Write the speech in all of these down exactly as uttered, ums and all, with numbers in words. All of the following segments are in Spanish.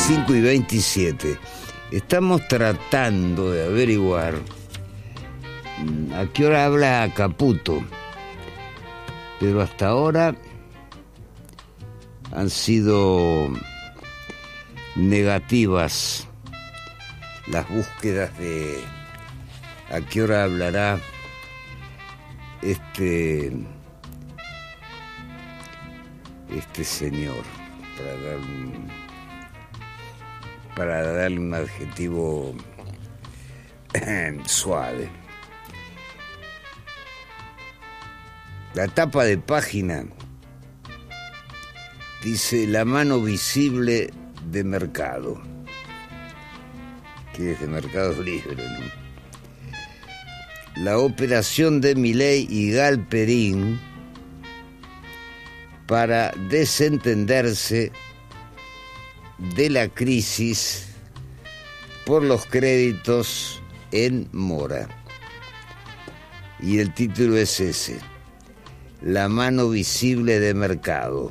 cinco y veintisiete. Estamos tratando de averiguar a qué hora habla Caputo, pero hasta ahora han sido negativas las búsquedas de a qué hora hablará este este señor, para dar un, para darle un adjetivo suave. La tapa de página dice la mano visible de Mercado, que es de Mercado Libre, ¿no? La operación de Milei y Galperín para desentenderse de la crisis por los créditos en mora. Y el título es ese: la mano visible de Mercado.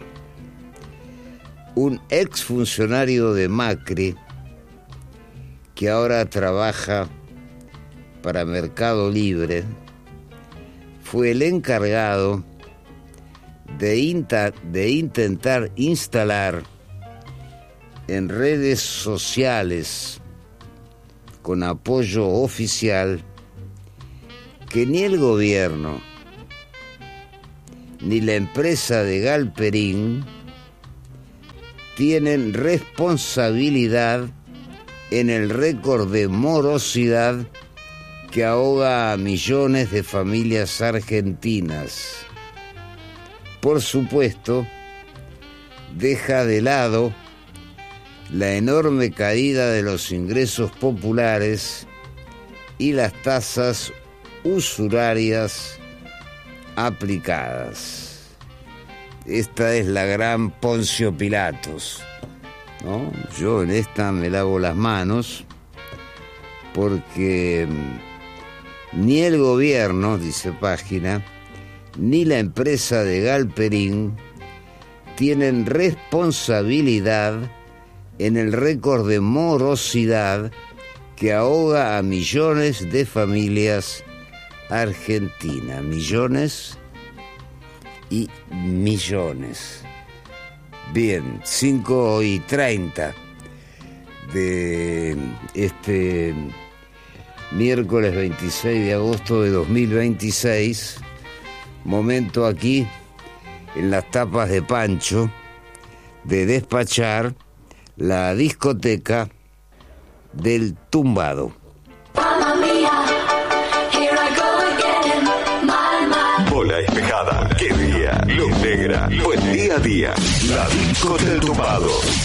Un exfuncionario de Macri que ahora trabaja para Mercado Libre fue el encargado de, inta, de intentar instalar en redes sociales con apoyo oficial que ni el gobierno ni la empresa de Galperín tienen responsabilidad en el récord de morosidad que ahoga a millones de familias argentinas. Por supuesto, deja de lado la enorme caída de los ingresos populares y las tasas usurarias aplicadas. Esta es la gran Poncio Pilatos, ¿no? Yo en esta me lavo las manos porque ni el gobierno, dice Página, ni la empresa de Galperín tienen responsabilidad en el récord de morosidad que ahoga a millones de familias argentinas. Millones y millones. Bien, cinco y treinta de este miércoles veintiséis de agosto de dos mil veintiséis. Momento aquí en las tapas de Pancho de despachar la discoteca del tumbado. Bola Espejada, qué día, luz negra, buen día a día, la disco del tumbado.